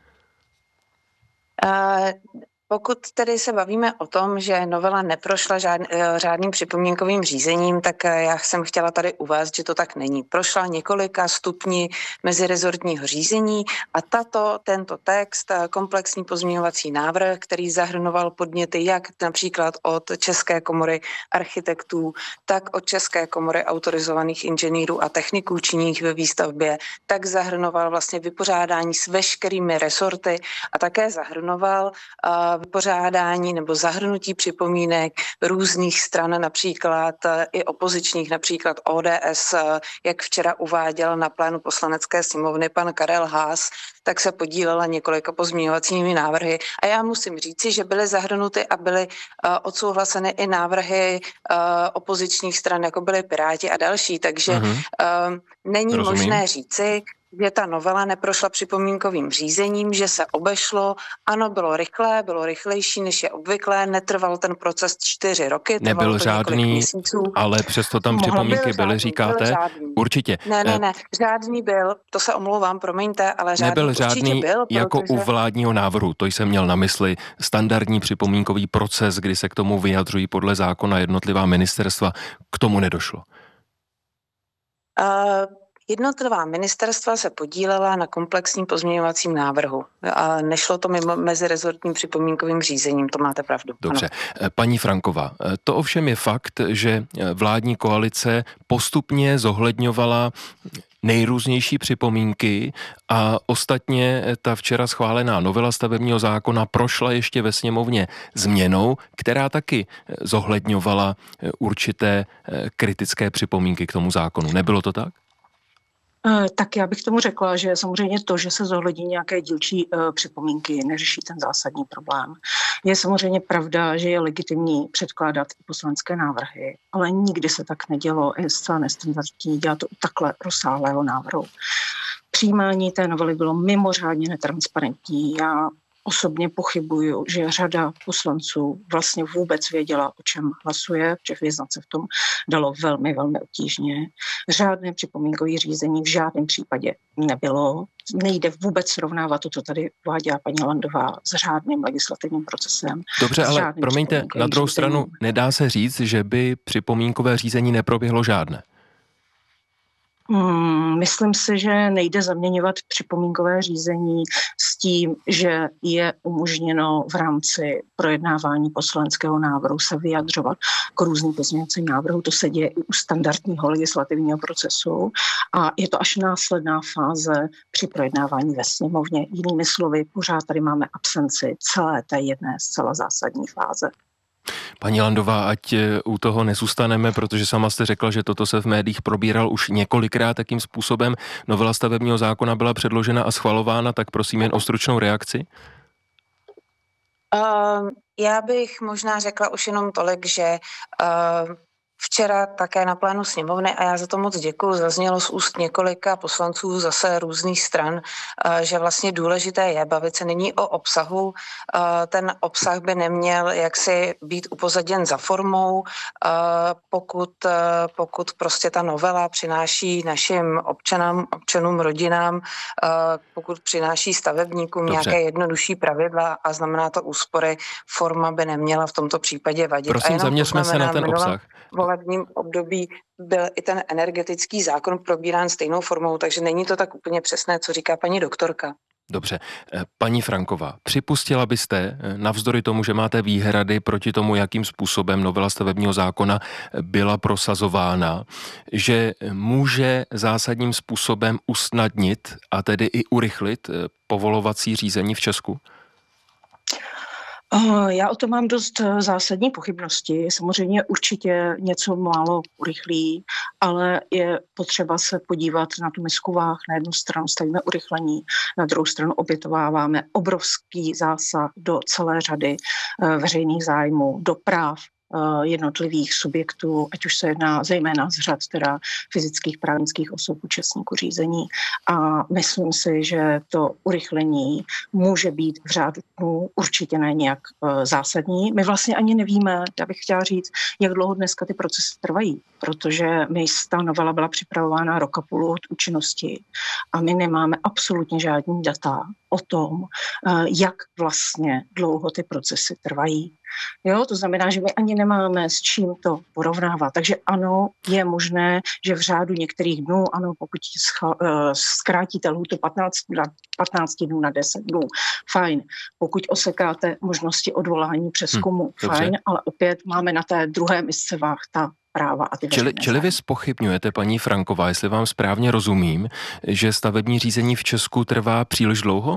Uh, pokud tedy se bavíme o tom, že novela neprošla žád, řádným připomínkovým řízením, tak já jsem chtěla tady uvést, že to tak není. Prošla několika stupni mezirezortního řízení a tato, tento text, komplexní pozměňovací návrh, který zahrnoval podněty jak například od České komory architektů, tak od České komory autorizovaných inženýrů a techniků činných ve výstavbě, tak zahrnoval vlastně vypořádání s veškerými resorty a také zahrnoval uh, vypořádání nebo zahrnutí připomínek různých stran, například i opozičních, například O D S, jak včera uváděl na plénu poslanecké sněmovny pan Karel Haas, tak se podílela několika pozměňovacími návrhy. A já musím říci, že byly zahrnuty a byly uh, odsouhlaseny i návrhy uh, opozičních stran, jako byly Piráti a další. Takže uh-huh. uh, není Rozumím. možné říci, že ta novela neprošla připomínkovým řízením, že se obešlo. Ano, bylo rychlé, bylo rychlejší, než je obvyklé, netrval ten proces čtyři roky. Nebyl žádný, ale přesto tam připomínky byly, říkáte? Byl Určitě. Ne, ne, ne, žádný byl, to se omlouvám, promiňte, ale žádný Nebyl určitě žádný byl, jako protože... u vládního návrhu, to jsem měl na mysli, standardní připomínkový proces, kdy se k tomu vyjadřují podle zákona jednotlivá ministerstva, k tomu nedošlo. Uh, Jednotlivá ministerstva se podílela na komplexním pozměňovacím návrhu a nešlo to mimo mezirezortním připomínkovým řízením, to máte pravdu. Dobře. Ano. Paní Franková, to ovšem je fakt, že vládní koalice postupně zohledňovala nejrůznější připomínky a ostatně ta včera schválená novela stavebního zákona prošla ještě ve sněmovně změnou, která taky zohledňovala určité kritické připomínky k tomu zákonu. Nebylo to tak? Tak já bych tomu řekla, že samozřejmě to, že se zohlední nějaké dílčí uh, připomínky, neřeší ten zásadní problém. Je samozřejmě pravda, že je legitimní předkládat i poslanecké návrhy, ale nikdy se tak nedělo, je zcela nestandardní dělat to u takhle rozsáhlého návrhu. Přijímání té novely bylo mimořádně netransparentní. Já osobně pochybuju, že řada poslanců vlastně vůbec věděla, o čem hlasuje, protože vyznat se v tom dalo velmi, velmi obtížně. Řádné připomínkové řízení v žádném případě nebylo. Nejde vůbec srovnávat to, co tady uvádí paní Landová, s řádným legislativním procesem. Dobře, ale promiňte, na druhou řízení. stranu nedá se říct, že by připomínkové řízení neproběhlo žádné. Hmm, myslím si, že nejde zaměňovat připomínkové řízení s tím, že je umožněno v rámci projednávání poslaneckého návrhu se vyjadřovat k různým pozměňovacím návrhům. To se děje i u standardního legislativního procesu a je to až následná fáze při projednávání ve sněmovně. Jinými slovy, pořád tady máme absenci celé té jedné zcela zásadní fáze. Paní Landová, ať u toho nezůstaneme, protože sama jste řekla, že toto se v médiích probíral už několikrát, jakým způsobem novela stavebního zákona byla předložena a schvalována, tak prosím jen o stručnou reakci. Uh, já bych možná řekla už jenom tolik, že uh, včera také na plénu sněmovny, a já za to moc děkuju, zaznělo z úst několika poslanců zase různých stran, že vlastně důležité je bavit se nyní o obsahu. Ten obsah by neměl jaksi být upozaděn za formou, pokud, pokud prostě ta novela přináší našim občanům, občanům, rodinám, pokud přináší stavebníkům Dobře. nějaké jednodušší pravidla a znamená to úspory, forma by neměla v tomto případě vadit. Prosím, zaměřme se na ten minulém obsah. volebním období byl i ten energetický zákon probírán stejnou formou, takže není to tak úplně přesné, co říká paní doktorka. Dobře. Paní Franková, připustila byste, navzdory tomu, že máte výhrady proti tomu, jakým způsobem novela stavebního zákona byla prosazována, že může zásadním způsobem usnadnit a tedy i urychlit povolovací řízení v Česku? Já o tom mám dost zásadní pochybnosti. Samozřejmě určitě něco málo urychlí, ale je potřeba se podívat na tu misku váh. Na jednu stranu stavíme urychlení, na druhou stranu obětováváme obrovský zásah do celé řady veřejných zájmů, do práv jednotlivých subjektů, ať už se jedná zejména z řad teda fyzických právnických osob účastníků řízení. A myslím si, že to urychlení může být v řádu dnů určitě ne nějak uh, zásadní. My vlastně ani nevíme, já bych chtěla říct, jak dlouho dneska ty procesy trvají, protože my, ta novela byla připravována rok a půl od účinnosti a my nemáme absolutně žádný data o tom, uh, jak vlastně dlouho ty procesy trvají. Jo, to znamená, že my ani nemáme s čím to porovnávat. Takže ano, je možné, že v řádu některých dnů, ano, pokud scha- uh, zkrátíte lhůtu patnáct dnů na deset dnů, fajn. Pokud osekáte možnosti odvolání přezkumu, hmm, fajn, ale opět máme na té druhé misce váh ta práva a ty čili, čili vy zpochybňujete, paní Franková, jestli vám správně rozumím, že stavební řízení v Česku trvá příliš dlouho?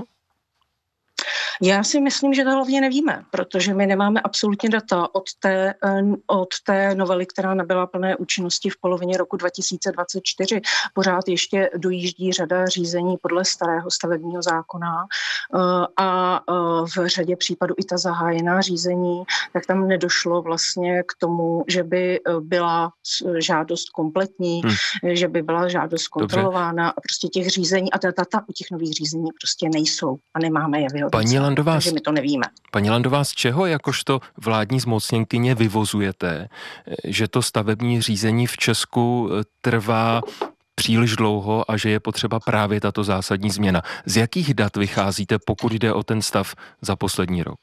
Já si myslím, že to hlavně nevíme, protože my nemáme absolutně data od té, od té novely, která nabyla plné účinnosti v polovině roku dva tisíce dvacet čtyři. Pořád ještě dojíždí řada řízení podle starého stavebního zákona a v řadě případů i ta zahájená řízení, tak tam nedošlo vlastně k tomu, že by byla žádost kompletní, hmm. že by byla žádost kontrolována. Dobře. A prostě těch řízení a ta data u těch nových řízení prostě nejsou a nemáme je vyhodnocovat. Landová, takže my to nevíme. Paní Landová, z čeho jakožto vládní zmocněnkyně vyvozujete, že to stavební řízení v Česku trvá příliš dlouho a že je potřeba právě tato zásadní změna? Z jakých dat vycházíte, pokud jde o ten stav za poslední rok?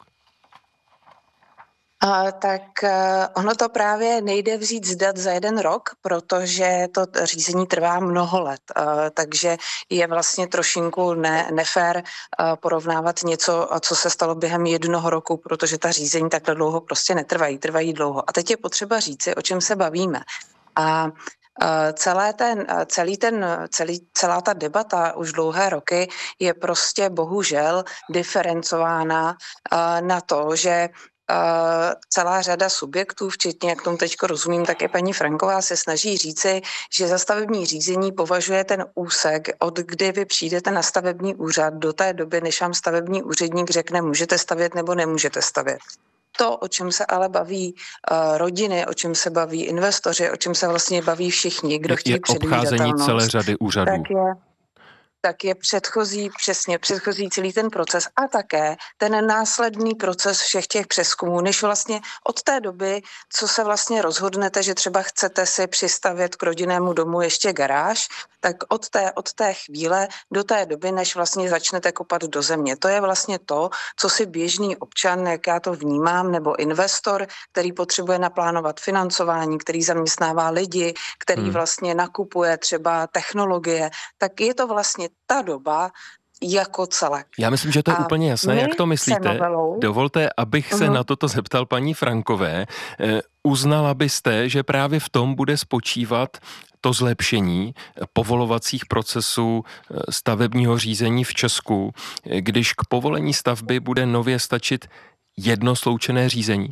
Uh, tak uh, ono to právě nejde vzít z dat za jeden rok, protože to řízení trvá mnoho let, uh, takže je vlastně trošinku ne, nefér uh, porovnávat něco, co se stalo během jednoho roku, protože ta řízení takhle dlouho prostě netrvají, trvají dlouho. A teď je potřeba říci, o čem se bavíme. A Celé ten, celý ten, celý, celá ta debata už dlouhé roky je prostě bohužel diferencována na to, že celá řada subjektů, včetně, jak tomu teď rozumím, tak i paní Franková se snaží říci, že za stavební řízení považuje ten úsek, od kdy vy přijdete na stavební úřad do té doby, než vám stavební úředník řekne, můžete stavět nebo nemůžete stavět. To, o čem se ale baví uh, rodiny, o čem se baví investoři, o čem se vlastně baví všichni, kdo chtějí předvídatelnost. Je obcházení celé řady úřadů. Tak je, tak je předchozí, přesně předchozí celý ten proces a také ten následný proces všech těch přezkumů, než vlastně od té doby, co se vlastně rozhodnete, že třeba chcete si přistavět k rodinnému domu ještě garáž, tak od té, od té chvíle do té doby, než vlastně začnete kopat do země. To je vlastně to, co si běžný občan, jak já to vnímám, nebo investor, který potřebuje naplánovat financování, který zaměstnává lidi, který hmm. vlastně nakupuje třeba technologie, tak je to vlastně ta doba jako celek. Já myslím, že to je A úplně jasné, jak to myslíte. Novelou... Dovolte, abych se uh-huh. na toto zeptal paní Frankové. Eh, uznala byste, že právě v tom bude spočívat to zlepšení povolovacích procesů stavebního řízení v Česku, když k povolení stavby bude nově stačit jedno sloučené řízení?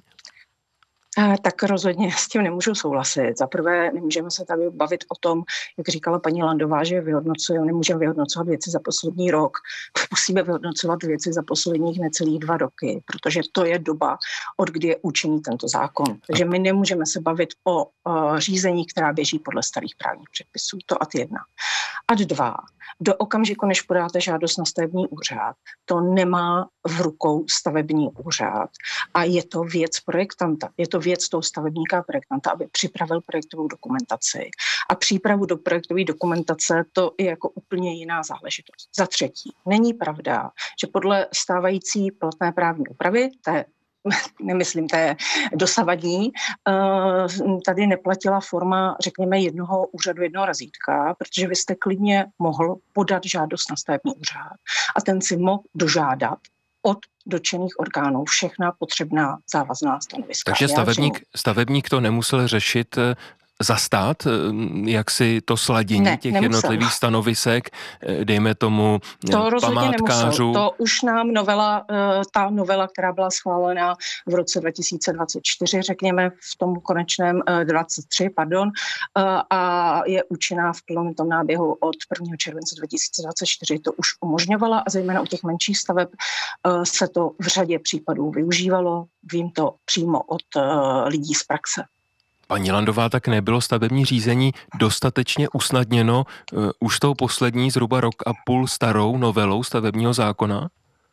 Tak rozhodně s tím nemůžu souhlasit. Za prvé nemůžeme se tady bavit o tom, jak říkala paní Landová, že vyhodnocujeme, nemůžeme vyhodnocovat věci za poslední rok. Musíme vyhodnocovat věci za posledních necelých dva roky, protože to je doba, od kdy je účinný tento zákon. Takže my nemůžeme se bavit o, o řízení, která běží podle starých právních předpisů. To ad jedna. Ad dva. Do okamžiku, než podáte žádost na stavební úřad, to nemá v rukou stavební úřad a je to věc projektanta. Je to věc toho stavebníka a projektanta, aby připravil projektovou dokumentaci. A přípravu do projektové dokumentace to je jako úplně jiná záležitost. Za třetí, není pravda, že podle stávající platné právní úpravy, té nemyslím, to je dosavadní, tady neplatila forma, řekněme, jednoho úřadu, jednoho razítka, protože vy jste klidně mohl podat žádost na stavební úřad a ten si mohl dožádat od dotčených orgánů všechna potřebná závazná stanoviska. Takže stavebník, stavebník to nemusel řešit za stát, jak si to sladění ne, těch nemusel. jednotlivých stanovisek, dejme tomu to památkářů. To už nám novela, ta novela, která byla schválena v roce dva tisíce dvacet čtyři, řekněme v tom konečném dvacet tři, pardon, a je účinná v plném tom náběhu od prvního července dva tisíce dvacet čtyři, to už umožňovala a zejména u těch menších staveb se to v řadě případů využívalo. Vím to přímo od lidí z praxe. Paní Landová, tak nebylo stavební řízení dostatečně usnadněno uh, už tou poslední zhruba rok a půl starou novelou stavebního zákona?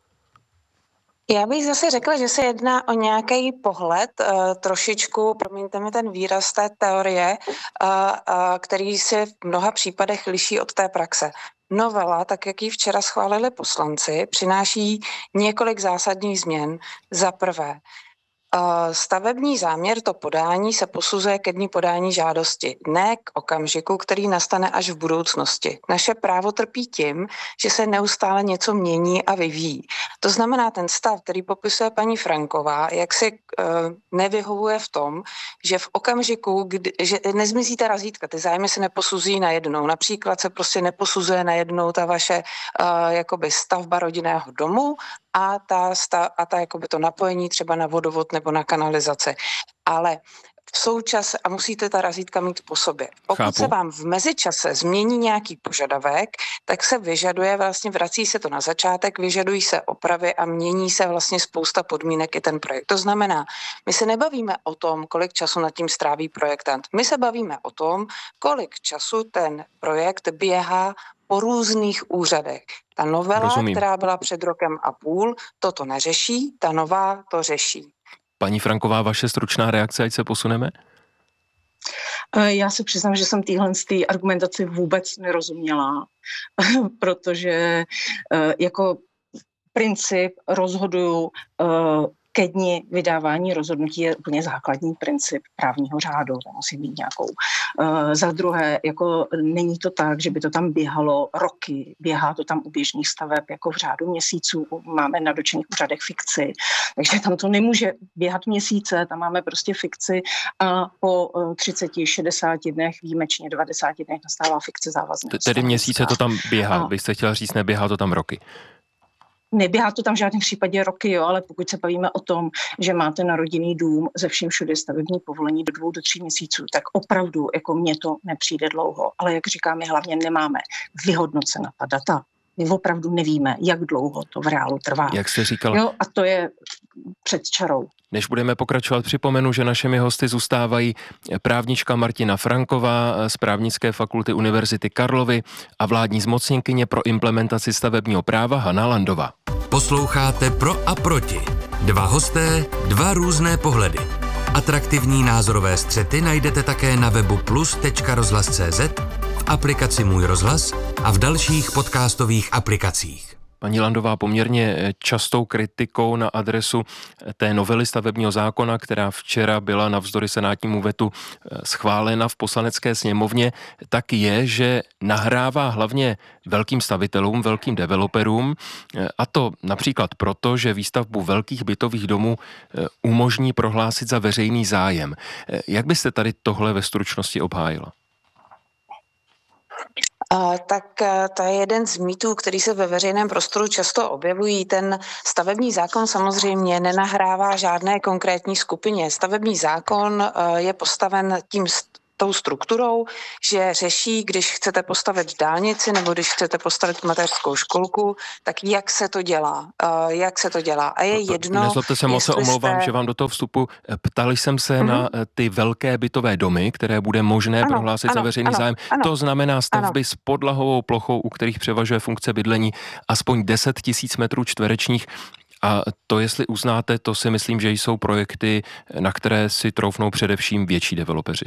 Já bych zase řekla, že se jedná o nějaký pohled, uh, trošičku, promiňte mi ten výraz té teorie, uh, uh, který se v mnoha případech liší od té praxe. Novela, tak jak ji včera schválili poslanci, přináší několik zásadních změn. Za prvé, stavební záměr, to podání se posuzuje ke dni podání žádosti, ne k okamžiku, který nastane až v budoucnosti. Naše právo trpí tím, že se neustále něco mění a vyvíjí. To znamená, ten stav, který popisuje paní Franková, jak si uh, nevyhovuje v tom, že v okamžiku, kdy, že nezmizí ta razítka, ty zájmy se neposuzují najednou. Například se prostě neposuzuje najednou ta vaše uh, jakoby stavba rodinného domu, a ta, a ta jakoby to napojení třeba na vodovod nebo na kanalizaci. Ale v součase, a musíte ta razítka mít po sobě. Pokud Chápu. se vám v mezičase změní nějaký požadavek, tak se vyžaduje, vlastně vrací se to na začátek, vyžadují se opravy a mění se vlastně spousta podmínek i ten projekt. To znamená, my se nebavíme o tom, kolik času nad tím stráví projektant. My se bavíme o tom, kolik času ten projekt běhá po různých úřadech. Ta novela, Rozumím. která byla před rokem a půl, toto neřeší, ta nová to řeší. Paní Franková, vaše stručná reakce, ať se posuneme? Já se přiznám, že jsem téhle argumentaci vůbec nerozuměla, protože jako princip rozhoduju ke dni vydávání rozhodnutí je úplně základní princip právního řádu, to musí mít nějakou. Uh, za druhé, jako není to tak, že by to tam běhalo roky, běhá to tam u běžných staveb jako v řádu měsíců, máme na dotčených úřadech fikci, takže tam to nemůže běhat měsíce, tam máme prostě fikci a po uh, třicet šedesát dnech, výjimečně devadesát dnech nastává fikce závazná. Tedy měsíce to tam běhá, a... byste chtěla říct, neběhá to tam roky. Neběhá to tam v žádném případě roky, jo, ale pokud se bavíme o tom, že máte na rodinný dům ze vším všude stavební povolení do dvou do tří měsíců, tak opravdu jako mně to nepřijde dlouho. Ale jak říkám, my hlavně nemáme vyhodnocena ta data. My opravdu nevíme, jak dlouho to v reálu trvá. Jak jste říkala? Jo, a to je před čarou. Než budeme pokračovat, připomenu, že našimi hosty zůstávají právnička Martina Franková z Právnické fakulty Univerzity Karlovy a vládní zmocněnkyně pro implementaci stavebního práva Hana Landová. Posloucháte Pro a proti. Dva hosté, dva různé pohledy. Atraktivní názorové střety najdete také na webu plus tečka rozhlas tečka cé zet, v aplikaci Můj rozhlas a v dalších podcastových aplikacích. Paní Landová, poměrně častou kritikou na adresu té novely stavebního zákona, která včera byla navzdory senátnímu vetu schválena v Poslanecké sněmovně, tak je, že nahrává hlavně velkým stavitelům, velkým developerům, a to například proto, že výstavbu velkých bytových domů umožní prohlásit za veřejný zájem. Jak byste tady tohle ve stručnosti obhájila? Uh, tak uh, to je jeden z mýtů, který se ve veřejném prostoru často objevují. Ten stavební zákon samozřejmě nenahrává žádné konkrétní skupině. Stavební zákon uh, je postaven tím tou strukturou, že řeší, když chcete postavit dálnici nebo když chcete postavit mateřskou školku, tak jak se to dělá. Uh, jak se to dělá. A je jedno... Nezlobte se, moc se omlouvám, jste... že vám do toho vstupu. Ptali jsem se uh-huh. na ty velké bytové domy, které bude možné ano, prohlásit ano, za veřejný ano, zájem. Ano, to znamená stavby ano. s podlahovou plochou, u kterých převažuje funkce bydlení aspoň deset tisíc metrů čtverečních. A to, jestli uznáte, to si myslím, že jsou projekty, na které si troufnou především větší developeři.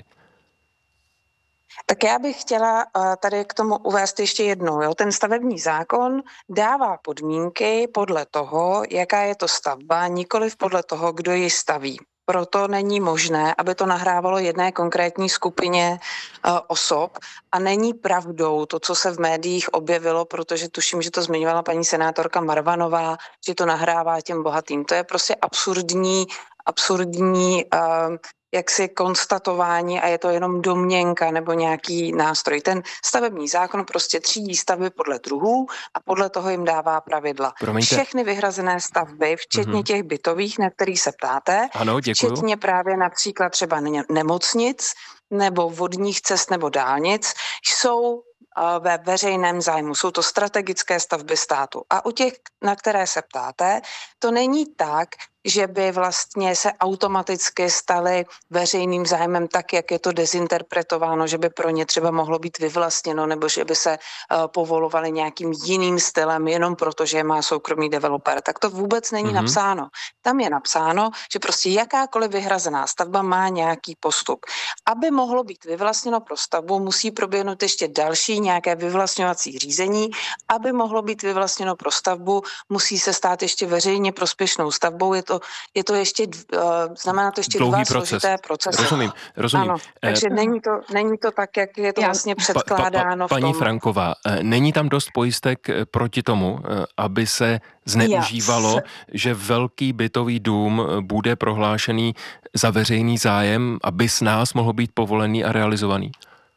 Tak já bych chtěla tady k tomu uvést ještě jednou. Jo? Ten stavební zákon dává podmínky podle toho, jaká je to stavba, nikoliv podle toho, kdo ji staví. Proto není možné, aby to nahrávalo jedné konkrétní skupině uh, osob a není pravdou to, co se v médiích objevilo, protože tuším, že to zmiňovala paní senátorka Marvanová, že to nahrává těm bohatým. To je prostě absurdní, absurdní uh, jaksi konstatování a je to jenom domněnka nebo nějaký nástroj. Ten stavební zákon prostě třídí stavby podle druhů a podle toho jim dává pravidla. Promiňte. Všechny vyhrazené stavby, včetně mm-hmm. těch bytových, na kterých se ptáte, ano, děkuju. Včetně právě například třeba nemocnic nebo vodních cest nebo dálnic, jsou ve veřejném zájmu. Jsou to strategické stavby státu. A u těch, na které se ptáte, to není tak, že by vlastně se automaticky staly veřejným zájmem tak, jak je to dezinterpretováno, že by pro ně třeba mohlo být vyvlastněno nebo že by se uh, povolovali nějakým jiným stylem jenom proto, že má soukromý developer. Tak to vůbec není mm-hmm. napsáno. Tam je napsáno, že prostě jakákoliv vyhrazená stavba má nějaký postup. Aby mohlo být vyvlastněno pro stavbu, musí proběhnout ještě další nějaké vyvlastňovací řízení. Aby mohlo být vyvlastněno pro stavbu, musí se stát ještě veřejně prospěšnou stavbou. Je to, je to ještě, uh, znamená to ještě dlouhý dva proces. složité procesy. Rozumím, rozumím. Ano, takže eh, není, to, není to tak, jak je to vlastně předkládáno pa, pa, pa, v tom. Paní Franková, není tam dost pojistek proti tomu, aby se zneužívalo, Jas. že velký bytový dům bude prohlášený za veřejný zájem, aby s nás mohl být povolený a realizovaný?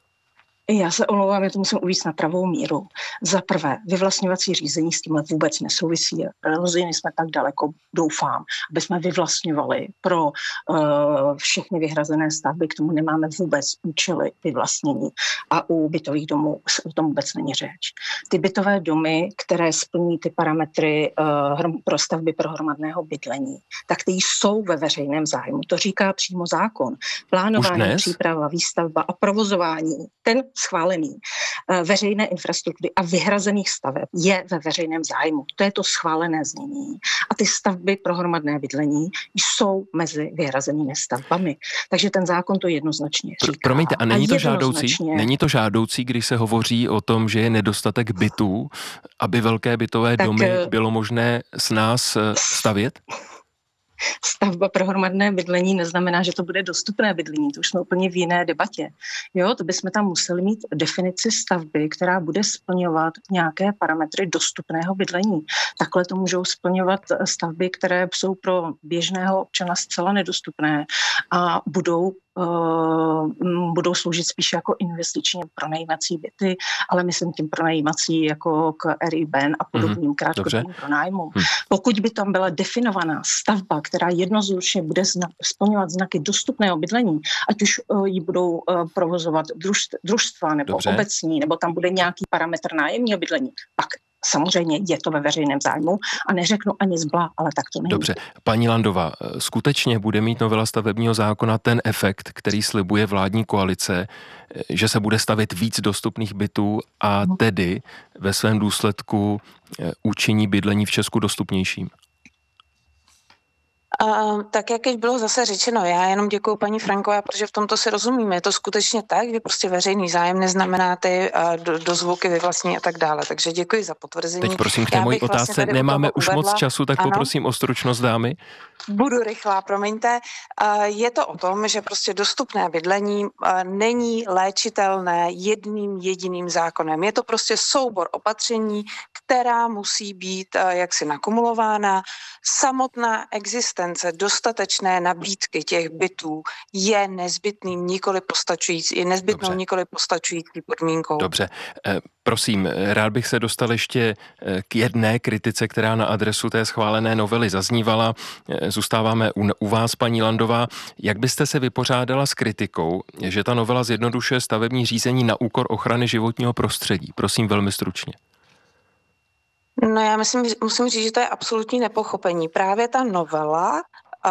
Já se omlouvám, já to musím uvést na pravou míru. Za prvé, vyvlastňovací řízení s tímhle vůbec nesouvisí. Rozhodně jsme tak daleko, doufám, aby jsme vyvlastňovali pro uh, všechny vyhrazené stavby, k tomu nemáme vůbec účely vyvlastnění. A u bytových domů o tom vůbec není řeč. Ty bytové domy, které splní ty parametry uh, pro stavby pro hromadného bydlení, tak ty jsou ve veřejném zájmu. To říká přímo zákon. Plánování, příprava, výstavba a provozování, ten schválený veřejné infrastruktury a vyhrazených staveb je ve veřejném zájmu. To je to schválené znění. A ty stavby pro hromadné bydlení jsou mezi vyhrazenými stavbami. Takže ten zákon to jednoznačně říká. Promiňte, a není to a žádoucí? Není to žádoucí, když se hovoří o tom, že je nedostatek bytů, aby velké bytové tak, domy bylo možné s nás stavět? Stavba pro hromadné bydlení neznamená, že to bude dostupné bydlení. To už jsme úplně v jiné debatě. Jo, to bychom tam museli mít definici stavby, která bude splňovat nějaké parametry dostupného bydlení. Takhle to můžou splňovat stavby, které jsou pro běžného občana zcela nedostupné a budou Uh, budou sloužit spíš jako investičně pronajímací byty, ale myslím tím pronajímací jako k Airbnb a podobným mm-hmm. krátkodobým pronájmům. Mm. Pokud by tam byla definovaná stavba, která jednoznačně bude zna- splňovat znaky dostupného bydlení, ať už uh, ji budou uh, provozovat družst- družstva nebo Dobře. obecní, nebo tam bude nějaký parametr nájemního bydlení, pak samozřejmě je to ve veřejném zájmu a neřeknu ani zbla, ale tak to není. Dobře, paní Landová, skutečně bude mít novela stavebního zákona ten efekt, který slibuje vládní koalice, že se bude stavět víc dostupných bytů a tedy ve svém důsledku učiní bydlení v Česku dostupnějším? Uh, tak jak už bylo zase řečeno, já jenom děkuju paní Frankové, protože v tomto si rozumíme. Je to skutečně tak, že prostě veřejný zájem neznamená ty uh, do, dozvuky vyvlastní a tak dále. Takže děkuji za potvrzení. Teď prosím k té mojí otázce, vlastně nemáme už uvedla. moc času, tak ano. Poprosím o stručnost, dámy. Budu rychlá, promiňte. Uh, je to o tom, že prostě dostupné bydlení uh, není léčitelné jedním jediným zákonem. Je to prostě soubor opatření, která musí být uh, jaksi nakumulována. Samotná existence dostatečné nabídky těch bytů je nezbytným, nikoli postačující, je nezbytnou, Dobře. nikoli postačující podmínkou. Dobře. E, prosím, rád bych se dostal ještě k jedné kritice, která na adresu té schválené novely zaznívala. E, zůstáváme u, u vás, paní Landová. Jak byste se vypořádala s kritikou, že ta novela zjednodušuje stavební řízení na úkor ochrany životního prostředí? Prosím, velmi stručně. No já myslím, musím říct, že to je absolutní nepochopení. Právě ta novela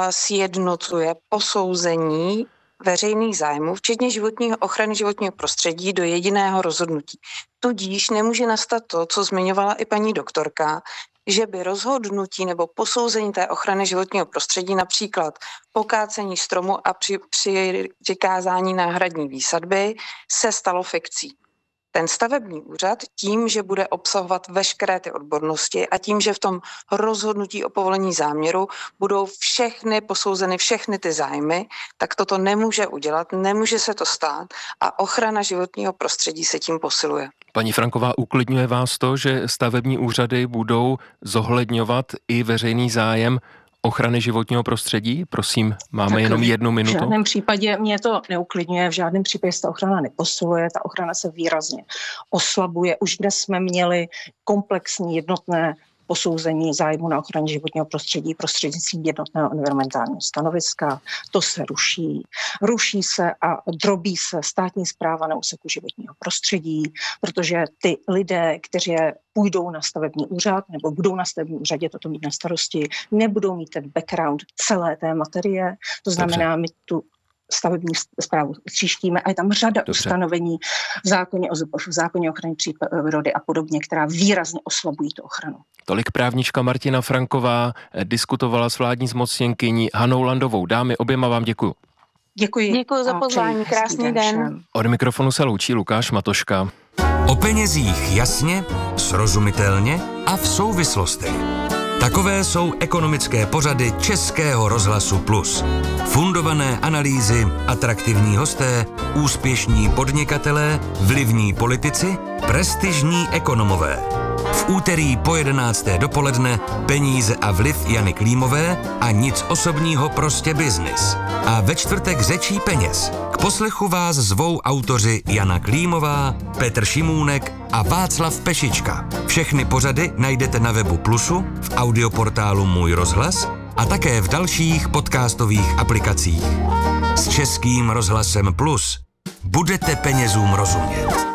sjednocuje posouzení veřejných zájmů, včetně životního, ochrany životního prostředí, do jediného rozhodnutí. Tudíž nemůže nastat to, co zmiňovala i paní doktorka, že by rozhodnutí nebo posouzení té ochrany životního prostředí, například pokácení stromu a při, při přikázání náhradní výsadby, se stalo fikcí. Ten stavební úřad tím, že bude obsahovat veškeré ty odbornosti a tím, že v tom rozhodnutí o povolení záměru budou všechny posouzeny všechny ty zájmy, tak toto nemůže udělat, nemůže se to stát a ochrana životního prostředí se tím posiluje. Paní Franková, uklidňuje vás to, že stavební úřady budou zohledňovat i veřejný zájem ochrany životního prostředí? Prosím, máme tak jenom jednu minutu. V žádném případě mě to neuklidňuje, v žádném případě se ta ochrana neposiluje, ta ochrana se výrazně oslabuje. Už dnes jsme měli komplexní jednotné posouzení zájmu na ochraně životního prostředí prostřednictvím jednotného environmentálního stanoviska. To se ruší. Ruší se a drobí se státní správa na úseku životního prostředí, protože ty lidé, kteří půjdou na stavební úřad nebo budou na stavební úřadě toto mít na starosti, nebudou mít ten background celé té materie. To znamená, my tu stavební správu tříštíme a je tam řada Dobře. ustanovení v zákoně o v zákoně o ochraně přírody a podobně, která výrazně oslabují tu ochranu. Tolik právnička Martina Franková diskutovala s vládní zmocněnkyní Hanou Landovou. Dámy, oběma vám děkuju. Děkuji. Děkuji za pozvání, krásný den. den. Od mikrofonu se loučí Lukáš Matoška. O penězích jasně, srozumitelně a v souvislostech. Takové jsou ekonomické pořady Českého rozhlasu Plus. Fundované analýzy, atraktivní hosté, úspěšní podnikatelé, vlivní politici, prestižní ekonomové. V úterý po jedenácté dopoledne Peníze a vliv Jany Klímové a nic osobního, prostě biznis. A ve čtvrtek Řečí peněz. K poslechu vás zvou autoři Jana Klímová, Petr Šimůnek a Václav Pešička. Všechny pořady najdete na webu Plusu, v audioportálu Můj rozhlas a také v dalších podcastových aplikacích. S Českým rozhlasem Plus budete penězům rozumět.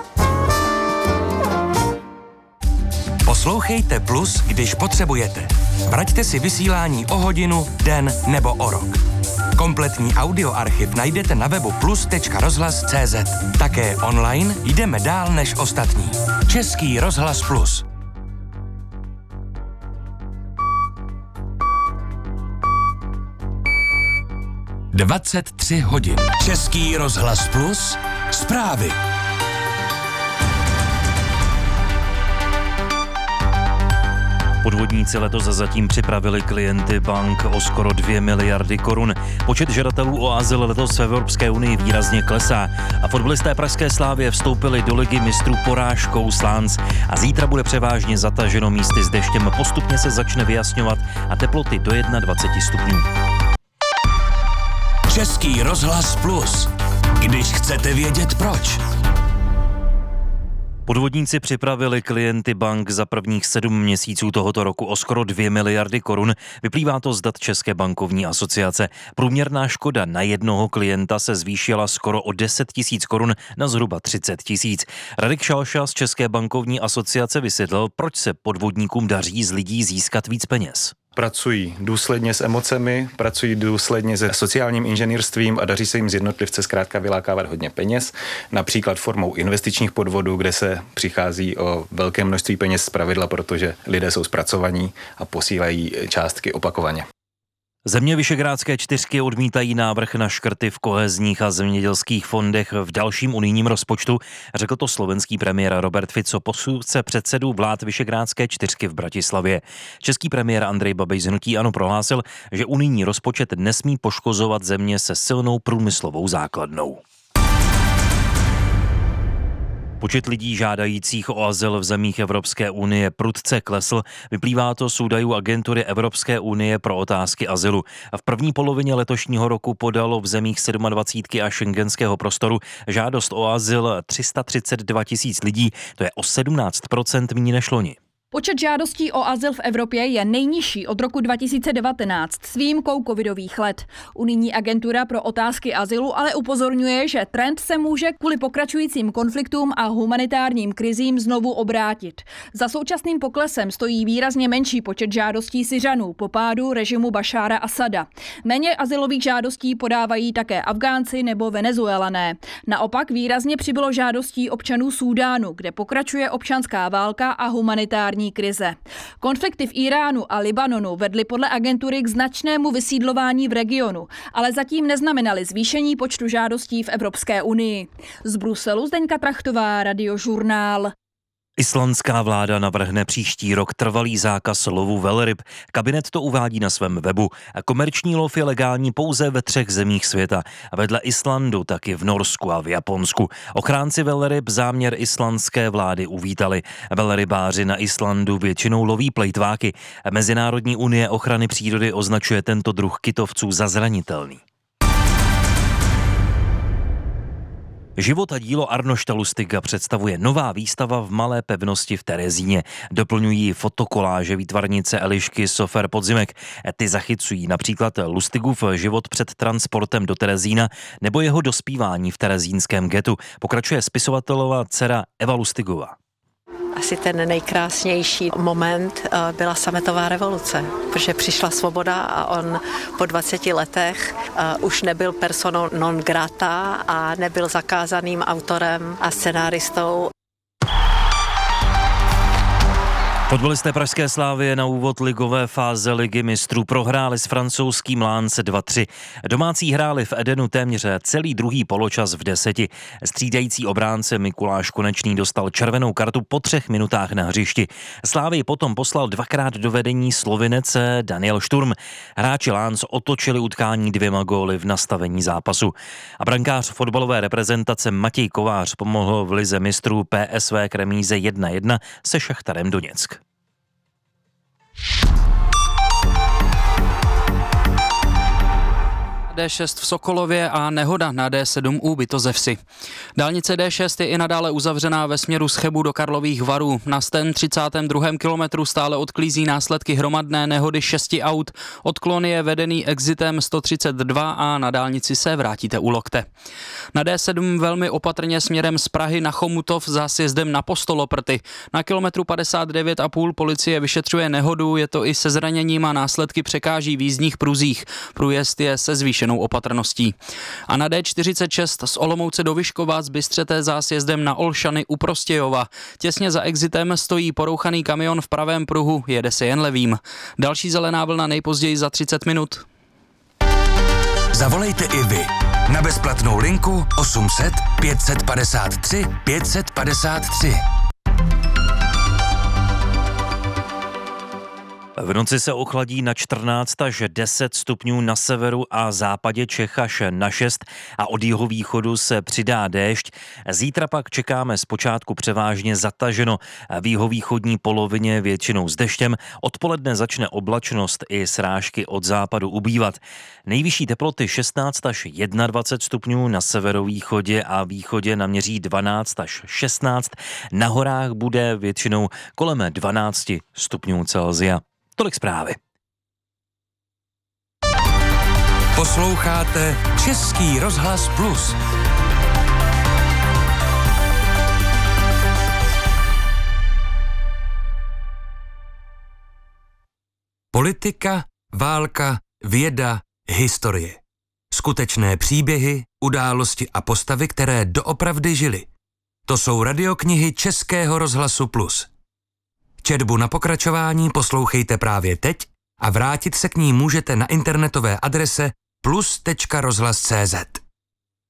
Poslouchejte Plus, když potřebujete. Vraťte si vysílání o hodinu, den nebo o rok. Kompletní audioarchiv najdete na webu plus tečka rozhlas tečka cé zet. Také online jdeme dál než ostatní. Český rozhlas Plus. dvacet tři hodin. Český rozhlas Plus. Zprávy. Podvodníci letos zatím připravili klienty bank o skoro dvě miliardy korun. Počet žadatelů o azyl letos v Evropské unii výrazně klesá a fotbalisté pražské Slávie vstoupili do ligy mistrů porážkou Slánc a zítra bude převážně zataženo místy s deštěm. Postupně se začne vyjasňovat a teploty do dvacet jedna stupňů. Český rozhlas Plus. Když chcete vědět proč. Podvodníci připravili klienty bank za prvních sedm měsíců tohoto roku o skoro dvě miliardy korun. Vyplývá to z dat České bankovní asociace. Průměrná škoda na jednoho klienta se zvýšila skoro o deset tisíc korun na zhruba třicet tisíc. Radek Šalša z České bankovní asociace vysvětlil, proč se podvodníkům daří z lidí získat víc peněz. Pracují důsledně s emocemi, pracují důsledně se sociálním inženýrstvím a daří se jim z jednotlivce zkrátka vylákávat hodně peněz, například formou investičních podvodů, kde se přichází o velké množství peněz zpravidla, protože lidé jsou zpracovaní a posílají částky opakovaně. Země Visegrádské čtyřky odmítají návrh na škrty v kohezních a zemědělských fondech v dalším unijním rozpočtu, řekl to slovenský premiér Robert Fico po schůzce předsedů vlád Visegrádské čtyřky v Bratislavě. Český premiér Andrej Babiš z hnutí ANO prohlásil, že unijní rozpočet nesmí poškozovat země se silnou průmyslovou základnou. Počet lidí žádajících o azyl v zemích Evropské unie prudce klesl, vyplývá to z údajů agentury Evropské unie pro otázky azylu. A v první polovině letošního roku podalo v zemích sedmadvacítky a šengenského prostoru žádost o azyl tři sta třicet dva tisíc lidí, to je o sedmnáct procent méně než loni. Počet žádostí o azyl v Evropě je nejnižší od roku dva tisíce devatenáct s výjimkou covidových let. Unijní agentura pro otázky azylu ale upozorňuje, že trend se může kvůli pokračujícím konfliktům a humanitárním krizím znovu obrátit. Za současným poklesem stojí výrazně menší počet žádostí Syřanů po pádu režimu Bašára Asada. Méně azylových žádostí podávají také Afgánci nebo Venezuelané. Naopak výrazně přibylo žádostí občanů Súdánu, kde pokračuje občanská válka a humanitární krize. Konflikty v Iránu a Libanonu vedly podle agentury k značnému vysídlování v regionu, ale zatím neznamenaly zvýšení počtu žádostí v Evropské unii. Z Bruselu Zdeňka Trachtová, Radiožurnál. Islandská vláda navrhne příští rok trvalý zákaz lovu velryb. Kabinet to uvádí na svém webu. Komerční lov je legální pouze ve třech zemích světa. A vedle Islandu taky v Norsku a v Japonsku. Ochránci velryb záměr islandské vlády uvítali. Velrybáři na Islandu většinou loví plejtváky. Mezinárodní unie ochrany přírody označuje tento druh kytovců za zranitelný. Život a dílo Arnošta Lustiga představuje nová výstava v Malé pevnosti v Terezíně. Doplňují fotokoláže výtvarnice Elišky Sofer Podzimek. Ty zachycují například Lustigův život před transportem do Terezína nebo jeho dospívání v terezínském getu. Pokračuje spisovatelova dcera Eva Lustigová. Asi ten nejkrásnější moment byla sametová revoluce, protože přišla svoboda a on po dvaceti letech už nebyl personou non grata a nebyl zakázaným autorem a scenáristou. Fotbalisté pražské Slávie na úvod ligové fáze Ligy mistrů prohráli s francouzským Lens dva tři. Domácí hráli v Edenu téměř celý druhý poločas v deseti. Střídající obránce Mikuláš Konečný dostal červenou kartu po třech minutách na hřišti. Slávii potom poslal dvakrát do vedení Slovinec Daniel Šturm. Hráči Lens otočili utkání dvěma góly v nastavení zápasu. A brankář fotbalové reprezentace Matěj Kovář pomohl v lize mistrů P S V k remíze jedna jedna se Šachtarem Doněck. D šest v Sokolově a nehoda na D sedm u Bytozevsi. Dálnice D šest je i nadále uzavřená ve směru z Chebu do Karlových Varů. Na sto třicátém druhém kilometru stále odklízí následky hromadné nehody šesti aut. Odklon je vedený exitem sto třicet dva a na dálnici se vrátíte u Lokte. Na D sedm velmi opatrně směrem z Prahy na Chomutov za sjezdem na Postoloprty. Na kilometru padesát devět a půl policie vyšetřuje nehodu, je to i se zraněním a následky překáží v jízdních pruzích. Průjezd je se zvýšenou opatrností. A na D čtyřicet šest z Olomouce do Vyškovac bystřete za sjezdem na Olšany u Prostějova. Těsně za exitem stojí porouchaný kamion v pravém pruhu, jede se jen levým. Další zelená vlna nejpozději za třicet minut. Zavolejte i vy na bezplatnou linku osm set pět set padesát tři pět set padesát tři. V noci se ochladí na čtrnáct až deset stupňů na severu a západě Čech až na šest a od jihovýchodu se přidá déšť. Zítra pak čekáme zpočátku převážně zataženo, v jihovýchodní polovině většinou s deštěm. Odpoledne začne oblačnost i srážky od západu ubývat. Nejvyšší teploty šestnáct až dvacet jedna stupňů, na severovýchodě a východě naměří dvanáct až šestnáct. Na horách bude většinou kolem dvanáct stupňů Celsia. Tolik zprávy. Posloucháte Český rozhlas Plus. Politika, válka, věda, historie. Skutečné příběhy, události a postavy, které doopravdy žily. To jsou radioknihy Českého rozhlasu Plus. Četbu na pokračování poslouchejte právě teď a vrátit se k ní můžete na internetové adrese plus tečka rozhlas tečka cé zet.